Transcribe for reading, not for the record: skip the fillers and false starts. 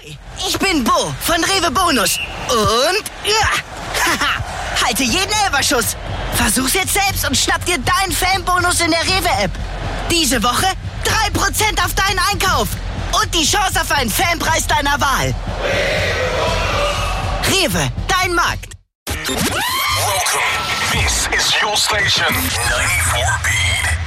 Ich bin Bo von Rewe Bonus. Und ja, halte jeden Elferschuss. Versuch's jetzt selbst und schnapp dir deinen Fanbonus in der Rewe-App. Diese Woche 3% auf deinen Einkauf. Und die Chance auf einen Fanpreis deiner Wahl. Rewe, dein Markt. Welcome. This is your station, 94 Beat.